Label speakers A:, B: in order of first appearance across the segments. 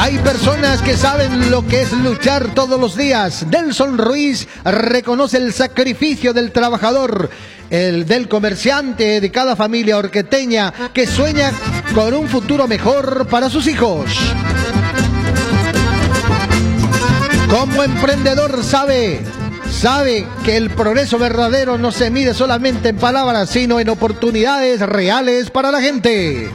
A: Hay personas que saben lo que es luchar todos los días. Nelson Ruiz reconoce el sacrificio del trabajador, el del comerciante, de cada familia orqueteña que sueña con un futuro mejor para sus hijos. Como emprendedor sabe que el progreso verdadero no se mide solamente en palabras, sino en oportunidades reales para la gente.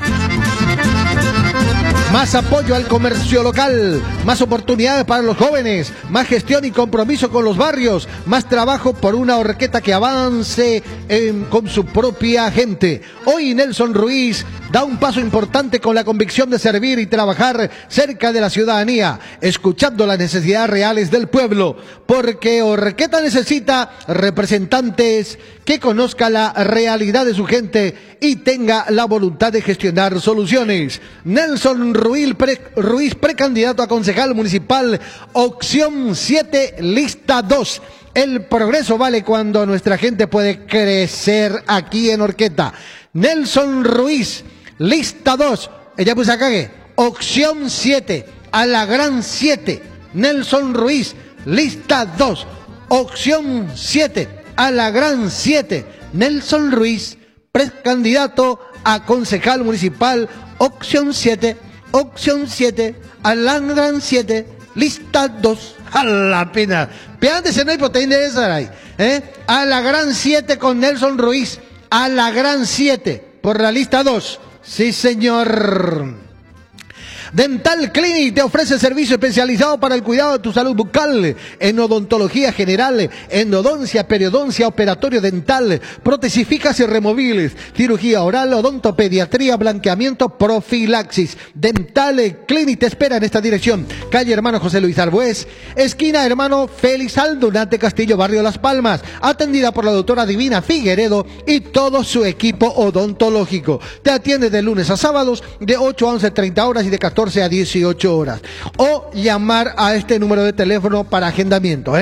A: Más apoyo al comercio local, más oportunidades para los jóvenes, más gestión y compromiso con los barrios, más trabajo por una orquesta que avance con su propia gente. Hoy Nelson Ruiz da un paso importante con la convicción de servir y trabajar cerca de la ciudadanía, escuchando las necesidades reales del pueblo, porque Orqueta necesita representantes que conozcan la realidad de su gente y tenga la voluntad de gestionar soluciones. Nelson Ruiz, precandidato a concejal municipal, opción 7, lista 2. El progreso vale cuando nuestra gente puede crecer aquí en Orqueta. Nelson Ruiz, lista 2. Ella puso acá, opción 7, a la gran 7. Nelson Ruiz, lista 2. Opción 7, a la gran 7. Nelson Ruiz, precandidato a concejal municipal, opción 7, a la gran 7, lista 2. A la pena. Pégate, no hay proteína de esa ahí. A la gran 7 con Nelson Ruiz. A la gran 7 por la lista 2. Sí, señor. Dental Clinic te ofrece servicio especializado para el cuidado de tu salud bucal, en odontología general, endodoncia, periodoncia, operatorio dental, prótesis fijas y removibles, cirugía oral, odontopediatría, blanqueamiento, profilaxis. Dental Clinic te espera en esta dirección: calle Hermano José Luis Arbués, esquina Hermano Félix Aldunate Castillo, barrio Las Palmas, atendida por la doctora Divina Figueredo y todo su equipo odontológico. Te atiende de lunes a sábados de 8 a 11:30 horas y de 14 a 18 horas. O llamar a este número de teléfono para agendamiento,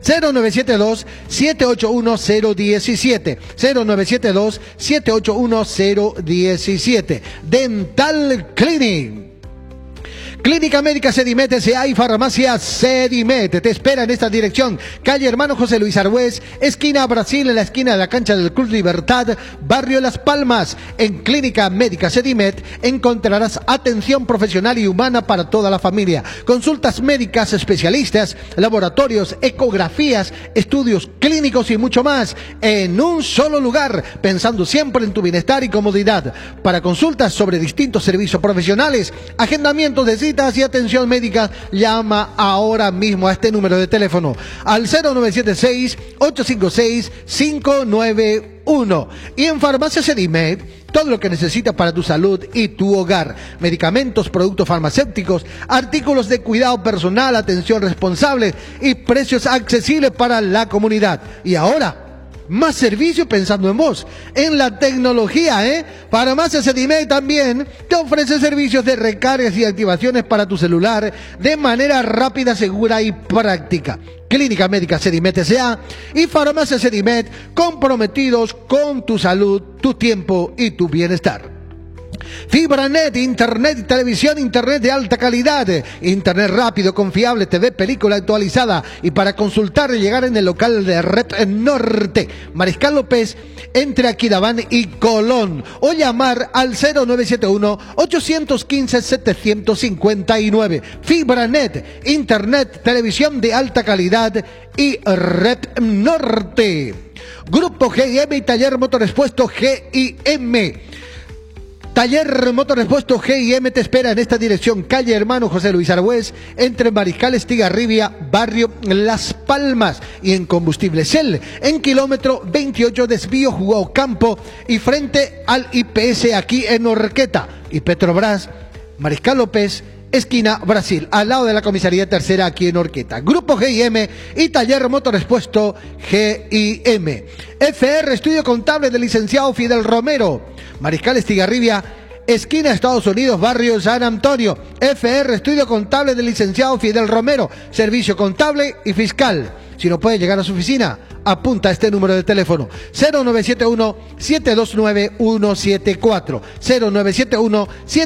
A: 0972-781-017. 0972-781-017. Dental Clinic. Clínica Médica Sedimet S.A. y Farmacia Sedimet te espera en esta dirección: calle Hermano José Luis Arbués, esquina Brasil, en la esquina de la cancha del Club Libertad, barrio Las Palmas. En Clínica Médica Sedimet encontrarás atención profesional y humana para toda la familia, consultas médicas, especialistas, laboratorios, ecografías, estudios clínicos y mucho más en un solo lugar, pensando siempre en tu bienestar y comodidad. Para consultas sobre distintos servicios profesionales, agendamientos de y atención médica, llama ahora mismo a este número de teléfono al 0976-856-591. Y en Farmacia Sedimet, todo lo que necesitas para tu salud y tu hogar: medicamentos, productos farmacéuticos, artículos de cuidado personal, atención responsable y precios accesibles para la comunidad. Y ahora, más servicio pensando en vos, en la tecnología, Farmacia Sedimet también te ofrece servicios de recargas y activaciones para tu celular de manera rápida, segura y práctica. Clínica Médica Sedimet S.A. y Farmacia Sedimet, comprometidos con tu salud, tu tiempo y tu bienestar. FibraNet, internet y televisión, internet de alta calidad, internet rápido, confiable, TV, película actualizada. Y para consultar y llegar en el local de Red Norte, Mariscal López, entre Aquidabán y Colón, o llamar al 0971-815-759. FibraNet, internet, televisión de alta calidad y Red Norte. Grupo GIM y Taller Motorexpuesto GIM. Taller Motorexpuesto GIM te espera en esta dirección: calle Hermano José Luis Arbués, entre Mariscal Estigarribia, barrio Las Palmas. Y en Combustible Shell, en kilómetro 28, desvío Jugó Campo y frente al IPS aquí en Orqueta. Y Petrobras, Mariscal López, esquina Brasil, al lado de la comisaría tercera aquí en Orqueta. Grupo GIM y Taller Motorexpuesto GIM. FR Estudio Contable del licenciado Fidel Romero, Mariscal Estigarribia, esquina Estados Unidos, barrio San Antonio. FR Estudio Contable del licenciado Fidel Romero, servicio contable y fiscal. Si no puede llegar a su oficina, apunta a este número de teléfono: 0971-729-174. 0971